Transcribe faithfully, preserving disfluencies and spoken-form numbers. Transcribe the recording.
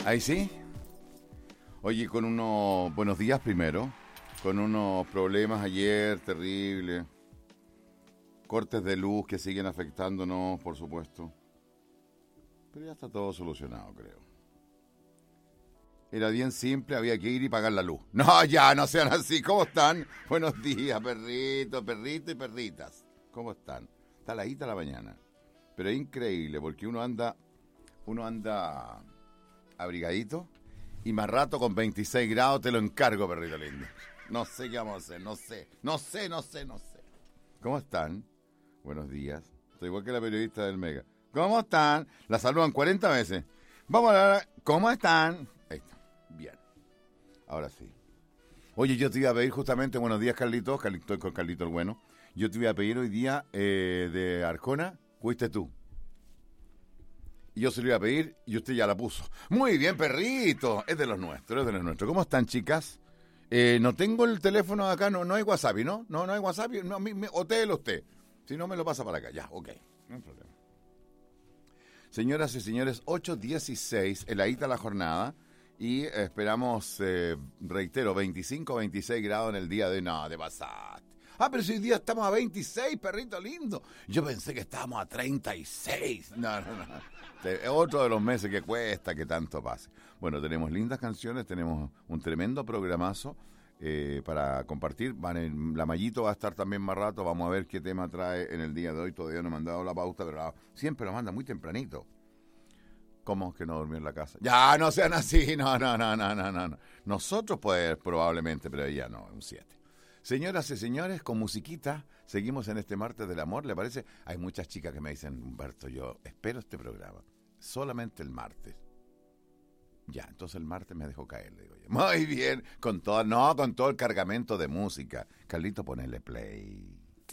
Ahí sí. Oye, con unos buenos días primero, con unos problemas ayer terribles, cortes de luz que siguen afectándonos, por supuesto. Pero ya está todo solucionado, creo. Era bien simple, había que ir y pagar la luz. No, ya, no sean así. ¿Cómo están? Buenos días, perritos, perritos y perritas. ¿Cómo están? Está ladita la mañana. Pero es increíble porque uno anda, uno anda abrigadito y más rato con veintiséis grados te lo encargo, perrito lindo. No sé qué vamos a hacer, no sé, no sé, no sé, no sé. ¿Cómo están? Buenos días. Estoy igual que la periodista del Mega. ¿Cómo están? La saludan cuarenta veces. Vamos a hablar. ¿Cómo están? Ahí está. Bien. Ahora sí. Oye, yo te iba a pedir justamente, buenos días, Carlitos. Estoy con Carlito el Bueno. Yo te iba a pedir hoy día eh, de Arjona, fuiste tú. Y yo se lo iba a pedir y usted ya la puso. Muy bien, perrito. Es de los nuestros, es de los nuestros. ¿Cómo están, chicas? Eh, no tengo el teléfono acá, no, no hay WhatsApp, ¿no? No, no hay WhatsApp. No, me, me, hotéelo usted. Si no, me lo pasa para acá. Ya, ok. No hay problema. Señoras y señores, ocho dieciséis, heladita la jornada. Y esperamos, eh, reitero, veinticinco, veintiséis grados en el día de hoy. No, de pasaste. Ah, pero si hoy día estamos a veintiséis, perrito lindo. Yo pensé que estábamos a treinta y seis. No, no, no. Es otro de los meses que cuesta que tanto pase. Bueno, tenemos lindas canciones, tenemos un tremendo programazo eh, para compartir. Van en, la Mayito va a estar también más rato. Vamos a ver qué tema trae en el día de hoy. Todavía no me han dado la pauta, pero siempre lo manda muy tempranito. ¿Cómo que no durmió en la casa? Ya, no sean así. No, no, no, no, no, no. Nosotros pues probablemente, pero ella no, un siete. Señoras y señores, con musiquita, seguimos en este martes del amor, ¿le parece? Hay muchas chicas que me dicen, Humberto, yo espero este programa, solamente el martes. Ya, entonces el martes me dejo caer, le digo yo. Muy bien, con todo, no, con todo el cargamento de música. Carlito, ponele play.